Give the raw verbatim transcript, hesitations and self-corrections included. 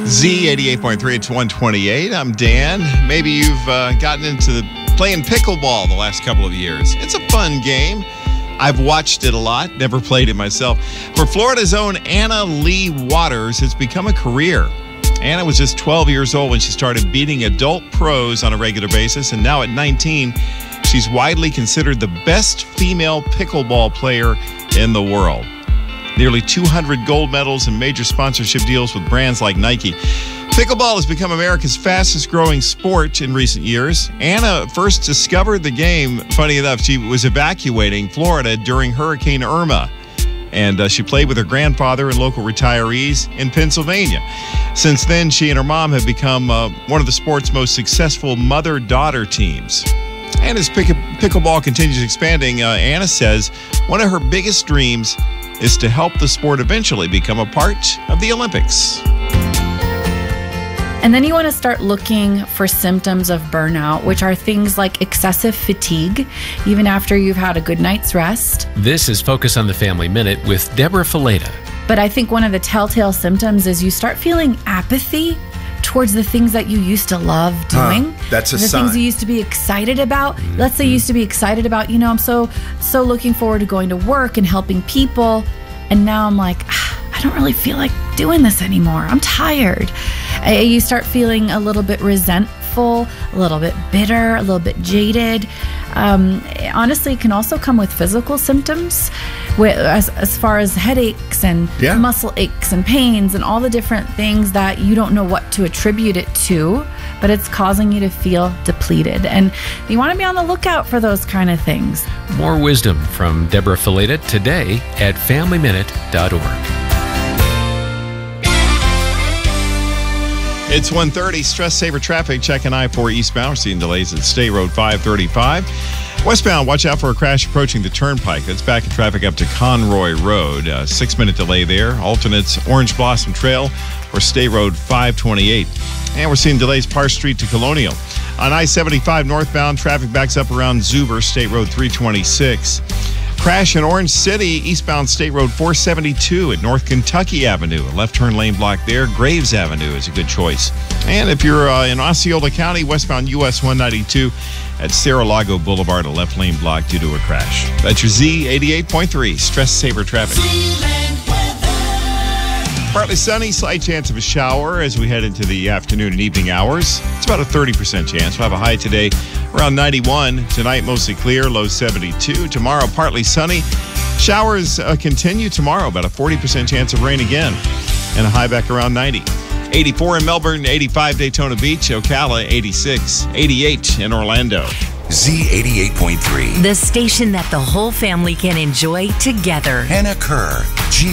Z eighty-eight point three, it's one twenty-eight. I'm Dan. Maybe you've uh, gotten into the, playing pickleball the last couple of years. It's a fun game. I've watched it a lot, never played it myself. For Florida's own Anna Lee Waters, it's become a career. Anna was just twelve years old when she started beating adult pros on a regular basis, and now at nineteen, she's widely considered the best female pickleball player in the world. Nearly two hundred gold medals and major sponsorship deals with brands like Nike. Pickleball has become America's fastest growing sport in recent years. Anna first discovered the game, funny enough, she was evacuating Florida during Hurricane Irma. And uh, she played with her grandfather and local retirees in Pennsylvania. Since then, she and her mom have become uh, one of the sport's most successful mother-daughter teams. And as pick- pickleball continues expanding, uh, Anna says one of her biggest dreams is to help the sport eventually become a part of the Olympics. And then you want to start looking for symptoms of burnout, which are things like excessive fatigue, even after you've had a good night's rest. This is Focus on the Family Minute with Deborah Fileta. But I think one of the telltale symptoms is you start feeling apathy towards the things that you used to love doing. Huh, that's a the sign. things you used to be excited about. Mm-hmm. Let's say you used to be excited about, you know, I'm so, so looking forward to going to work and helping people. And now I'm like, ah, I don't really feel like doing this anymore. I'm tired. Uh, you start feeling a little bit resentful, a little bit bitter, a little bit jaded. Um, honestly, it can also come with physical symptoms, with, as, as far as headaches and Yeah. muscle aches and pains and all the different things that you don't know what to attribute it to, but it's causing you to feel depleted. And you want to be on the lookout for those kind of things. More wisdom from Deborah Fileta today at family minute dot org. It's one thirty, stress saver traffic, checking I four eastbound. We're seeing delays at State Road five thirty-five. Westbound, watch out for a crash approaching the turnpike. That's back in traffic up to Conroy Road. Uh, six-minute delay there. Alternates Orange Blossom Trail or State Road five twenty-eight. And we're seeing delays Park Street to Colonial. On I seventy-five northbound, traffic backs up around Zuber, State Road three twenty-six. Crash in Orange City, eastbound State Road four seventy-two at North Kentucky Avenue. A left turn lane block there. Graves Avenue is a good choice. And if you're uh, in Osceola County, westbound U S one ninety-two at Cerro Lago Boulevard, a left lane block due to a crash. That's your Z eighty-eight point three stress saver traffic. Partly sunny, slight chance of a shower as we head into the afternoon and evening hours. It's about a thirty percent chance. We'll have a high today around ninety-one. Tonight, mostly clear, low seventy-two. Tomorrow, partly sunny. Showers uh, continue tomorrow, about a forty percent chance of rain again. And a high back around ninety. eighty-four in Melbourne, eighty-five Daytona Beach, Ocala, eighty-six, eighty-eight in Orlando. Z eighty-eight point three. The station that the whole family can enjoy together. Hannah Kerr, G